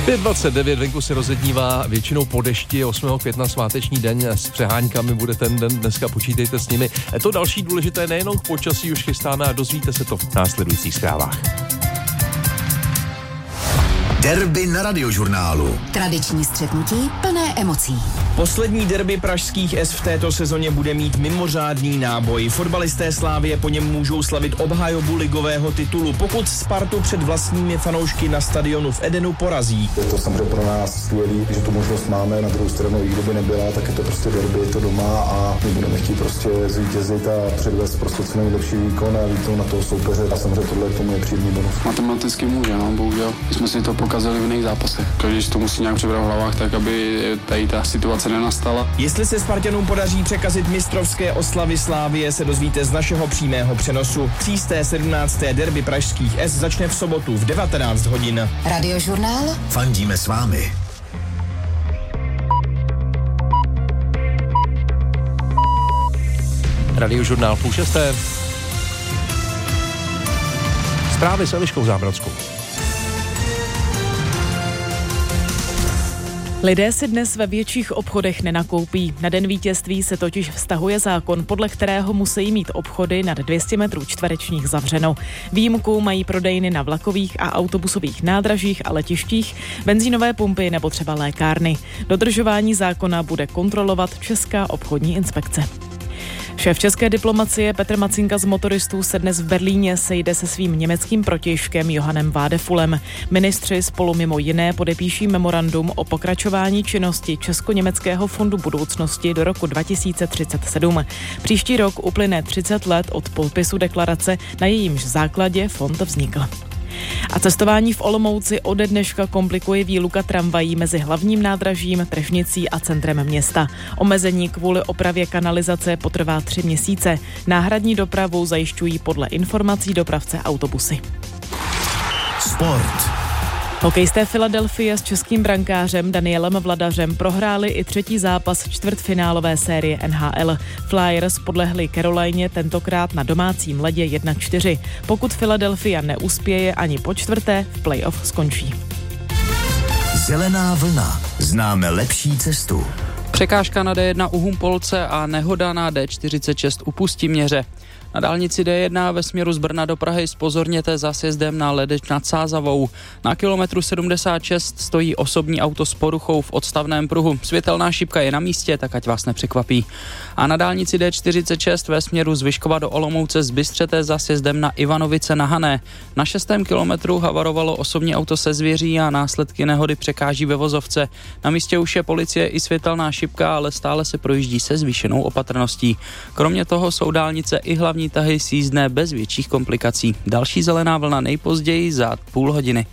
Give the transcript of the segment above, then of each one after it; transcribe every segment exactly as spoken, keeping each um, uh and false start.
pět dvacet devět, venku se rozednívá většinou po dešti, osmého května sváteční den, s přeháňkami bude ten den, dneska počítejte s nimi. Je to další důležité, nejenom k počasí už chystáme a dozvíte se to v následujících zprávách. Derby na Radiožurnálu. Tradiční střetnutí plné emocí. Poslední derby pražských S v této sezóně bude mít mimořádný náboj. Fotbalisté Slávie po něm můžou slavit obhajobu ligového titulu, pokud Spartu před vlastními fanoušky na stadionu v Edenu porazí. Je to samozřejmě pro nás skvělý, že tu možnost máme, na druhou stranu, i kdyby nebyla, tak je to prostě derby, je to doma a my budeme chtít prostě zvítězit a předvést prostě co nejlepší výkon a výkon na toho soupeře. A samozřejmě tohle k tomu je příjemný bonus. Matematicky může, no, bohužel. My jsme si to pokazili v jiných zápasech. Každý si to musí nějak přebrat v hlavách, tak aby tady ta situace nenastala. Jestli se Spartanům podaří překazit mistrovské oslavy Slávie, se dozvíte z našeho přímého přenosu. Třísté sedmnácté derby pražských S začne v sobotu v devatenáct hodin. Radiožurnál. Fandíme s vámi. Radiožurnál půl šesté. Zprávy s Eliškou Zábrodskou. Lidé si dnes ve větších obchodech nenakoupí. Na den vítězství se totiž vztahuje zákon, podle kterého musí mít obchody nad dvě stě metrů čtverečních zavřeno. Výjimku mají prodejny na vlakových a autobusových nádražích a letištích, benzínové pumpy nebo třeba lékárny. Dodržování zákona bude kontrolovat Česká obchodní inspekce. Šéf české diplomacie Petr Macinka z motoristů se dnes v Berlíně sejde se svým německým protějškem Johannem Vadefulem. Ministři spolu mimo jiné podepíší memorandum o pokračování činnosti Česko-německého fondu budoucnosti do roku dva tisíce třicet sedm. Příští rok uplyne třicet let od podpisu deklarace, na jejímž základě fond vznikl. A cestování v Olomouci ode dneška komplikuje výluka tramvají mezi hlavním nádražím, tržnicí a centrem města. Omezení kvůli opravě kanalizace potrvá tři měsíce. Náhradní dopravu zajišťují podle informací dopravce autobusy. Sport. Hokejisté Filadelfie s českým brankářem Danielem Vladařem prohráli i třetí zápas čtvrtfinálové série N H L. Flyers podlehli Carolině tentokrát na domácím ledě jedna čtyři. Pokud Philadelphia neuspěje ani po čtvrté, v playoff skončí. Zelená vlna. Známe lepší cestu. Překážka na D jedna u Humpolce a nehoda na D čtyřicet šest u Pustiměře. Na dálnici D jedna ve směru z Brna do Prahy zpozorněte za sjezdem na Ledeč nad Sázavou. Na kilometru sedmdesát šest stojí osobní auto s poruchou v odstavném pruhu. Světelná šipka je na místě, tak ať vás nepřekvapí. A na dálnici D čtyřicet šest ve směru z Vyškova do Olomouce zbystřete za sjezdem na Ivanovice na Hané. Na šestém kilometru havarovalo osobní auto se zvěří a následky nehody překáží ve vozovce. Na místě už je policie i světelná šipka, ale stále se projíždí se zvýšenou opatrností. Kromě toho jsou dálnice i hlavní tahy sjízdné bez větších komplikací. Další zelená vlna nejpozději za půl hodiny.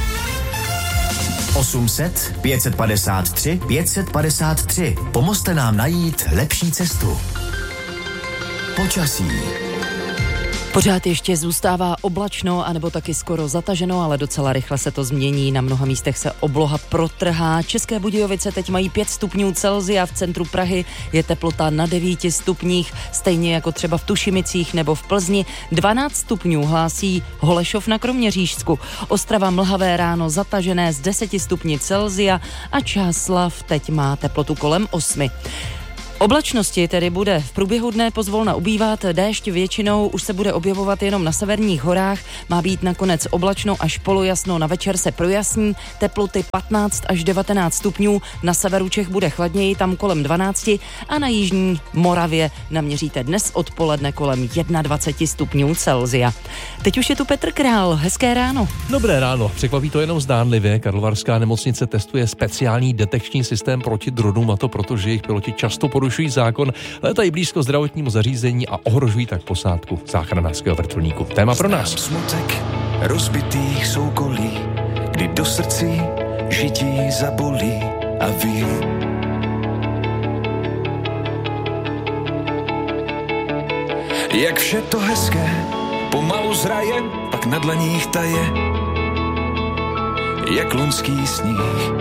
osm set, pět set padesát tři, pět set padesát tři. Pomozte nám najít lepší cestu. Počasí. Pořád ještě zůstává oblačno, anebo taky skoro zataženo, ale docela rychle se to změní. Na mnoha místech se obloha protrhá. České Budějovice teď mají pět stupňů Celsia, v centru Prahy je teplota na devíti stupních, stejně jako třeba v Tušimicích nebo v Plzni. dvanáct stupňů hlásí Holešov na Kroměřížsku. Ostrava mlhavé ráno zatažené z deseti stupni Celsia a Čáslav teď má teplotu kolem osmi. Oblačnosti tedy bude v průběhu dne pozvolna ubývat, déšť většinou už se bude objevovat jenom na severních horách, má být nakonec oblačno až polojasno, na večer se projasní, teploty patnáct až devatenáct stupňů, na severu Čech bude chladněji, tam kolem dvanáct a na jižní Moravě naměříte dnes odpoledne kolem dvacet jedna stupňů Celsia. Teď už je tu Petr Král, hezké ráno. Dobré ráno, překvapí to jenom zdánlivě. Karlovarská nemocnice testuje speciální detekční systém proti dronům, a to proto, že jejich piloti často porušují zákon, létají blízko zdravotnímu zařízení a ohrožují tak posádku záchranářského vrtulníku. Téma pro nás. Smutek rozbitých soukolí, kdy do srdcí žití zabolí a vím. Jak vše to hezké pomalu zraje, pak na dlaních taje, jak loňský sníh.